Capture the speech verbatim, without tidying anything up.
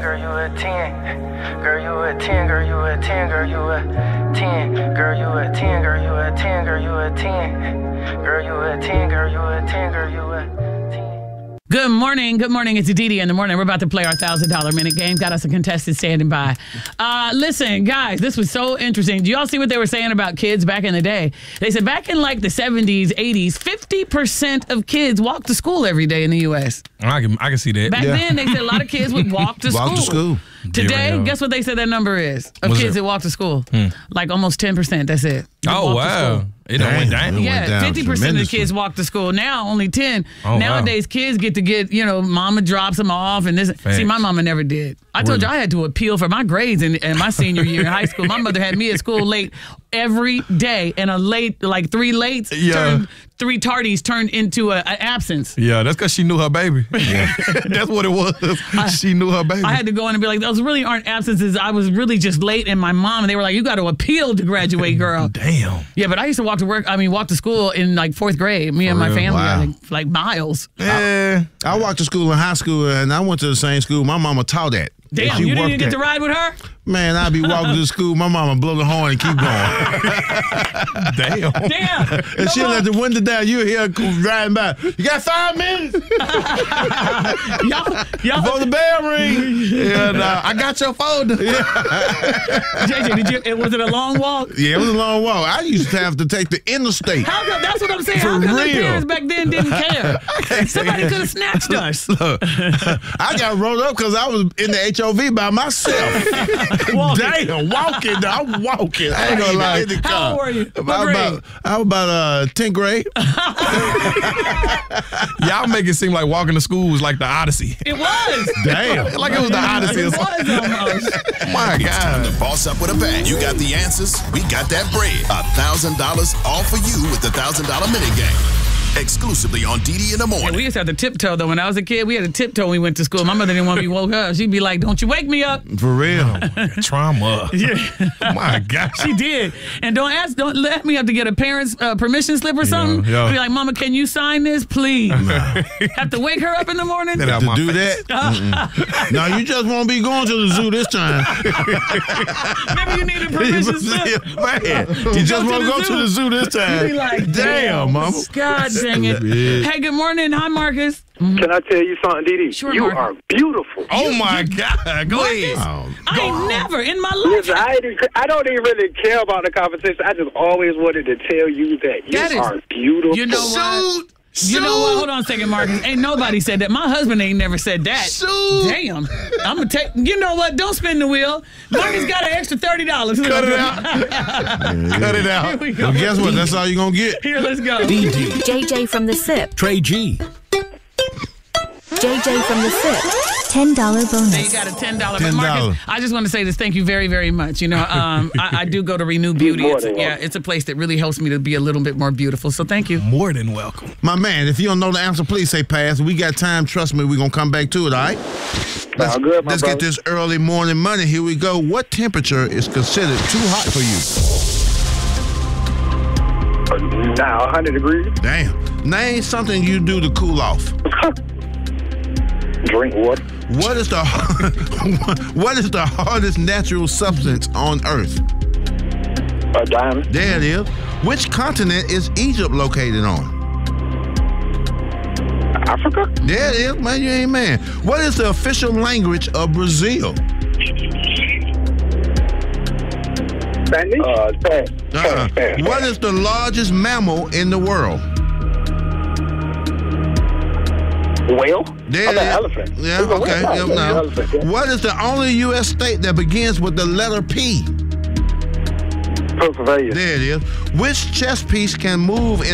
girl, you a ten. Girl, you a ten, girl, you a ten, girl, you a ten. Girl, you a ten, girl, you a ten, girl, you a ten. Girl, you a ten, girl, you a ten, girl, you a ten. Good morning. Good morning. It's Didi in the morning. We're about to play our one thousand dollar minute game. Got us a contestant standing by. Uh, listen, guys, this was so interesting. Do y'all see what they were saying about kids back in the day? They said back in like the seventies, eighties, fifty percent of kids walked to school every day in the U S. I can, I can see that. Back Yeah. then, they said a lot of kids would walk to school. Walk to school. Today, Yeah. guess what they said that number is of What's kids it? that walk to school? Like almost ten percent. That's it. That Oh, walk to school. wow. It done went down. Damn. It Yeah, went down fifty percent of the tremendously. kids walk to school. Now, only ten. Oh, Nowadays, kids get to get, you know, mama drops them off. and this. Facts. See, my mama never did. I told you Really? I had to appeal for my grades in, in my senior year in high school. My mother had me at school late every day, and a late, like three lates, Yeah. turned, three tardies turned into a- an absence. Yeah, that's because she knew her baby. That's what it was. She knew her baby. I had to go in and be like, those really aren't absences. I was really just late, and my mom, and they were like, you got to appeal to graduate, girl. Damn. Yeah, but I used to walk to work, I mean, walk to school in like fourth grade. Me and my real? family, Wow. I think, like miles. Yeah. I walked to school in high school, and I went to the same school. My mama taught that. Damn, She you didn't worked even get that. to ride with her? Man, I'd be walking to school. My mama blow the horn and keep going. Damn. Damn. And she'll let the window down. You'll hear her riding by. You got five minutes y'all, y'all, before the bell ring. And uh, I got your folder. J J, did you, it, was it a long walk? Yeah, it was a long walk. I used to have to take the interstate. How come, that's what I'm saying. For How come the real. parents back then didn't care? Somebody could have snatched us. Look, I got rolled up because I was in the H O V by myself. Walking. Damn, walking. I'm walking. I ain't gonna lie. In the How car. old were you? I What was grade? about, I was about uh, tenth grade. Y'all make it seem like walking to school was like the Odyssey. It was. Damn. Like it was the Odyssey or It something. was almost. My God. The Boss Up with a Bang. You got the answers. We got that bread. A thousand dollars all for you with the thousand dollar minute game. Exclusively on Didi in the Yeah, morning. we used to have to tiptoe, though. When I was a kid, we had to tiptoe when we went to school. My mother didn't want me woke up. She'd be like, don't you wake me up. For real. Trauma. Yeah. My God. She did. And don't ask, don't let me have to get a parent's uh, permission slip or something. yeah. Be like, Mama, can you sign this, please? Have to wake her up in the morning? Get out To my do face. that? Mm-mm. No, you just won't be going to the zoo this time. Maybe you need a permission slip. Man, you just to won't the go zoo. to the zoo this time. Be like, Damn, mama. God dang it. Hey, good morning. Hi, Marcus. Can I tell you something, Didi? Sure, you Mark. are beautiful. Oh, my God. Go ahead. Oh, I ain't never in my life. Listen, I, ain't, I don't even really care about the conversation. I just always wanted to tell you that you That is- are beautiful. You know what? You know what? Hold on a second, Marcus. Ain't nobody said that. My husband ain't never said that. Shoot. Damn. I'm going to take, you know what? Don't spin the wheel. Marcus got an extra thirty dollars. Cut it out. Cut it Here out. we go. Well, guess what? That's all you're going to get. Here, let's go. J J from the SIP. Trey G. J J from the SIP. ten dollar There you bonus. got a ten dollars. But ten dollars. Marcus, I just want to say this. Thank you very, very much. You know, um, I, I do go to Renew Beauty. more It's, than yeah, welcome. it's a place that really helps me to be a little bit more beautiful. So thank you. More than welcome. My man, if you don't know the answer, please say pass. We got time. Trust me, we're going to come back to it, all right? Let's, Sound good, my let's get brother. this early morning money. Here we go. What temperature is considered too hot for you? Now, one hundred degrees. Damn. Name something you do to cool off. Drink water. What is the what is the hardest natural substance on Earth? A diamond. There it is. Which continent is Egypt located on? Africa. There it is, man. You ain't man. What is the official language of Brazil? Spanish. Uh, pass. Uh-uh. Pass, pass, What pass. is the largest mammal in the world? Whale? There Oh, it the is. elephant. Yeah, It's a okay. whale. Yep, It's now. an elephant, yeah. What is the only U S state that begins with the letter P? Pennsylvania. There it is. Which chess piece can move in